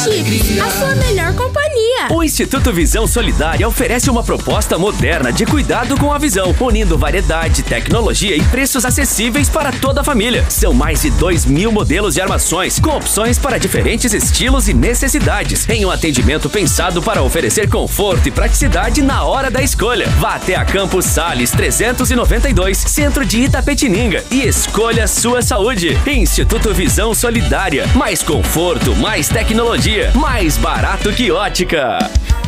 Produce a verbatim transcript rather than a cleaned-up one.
Chips, a sua melhor companhia. O Instituto Visão Solidária oferece uma proposta moderna de cuidado com a visão, unindo variedade, tecnologia e preços acessíveis para toda a família. São mais de dois mil modelos de armações, com opções para diferentes estilos e necessidades, em um atendimento pensado para oferecer conforto e praticidade na hora da escolha. Vá até a Campos Sales trezentos e noventa e dois, centro de Itapetininga, e escolha sua saúde. Instituto Visão Solidária. Mais conforto, mais tecnologia, mais barato que ótica.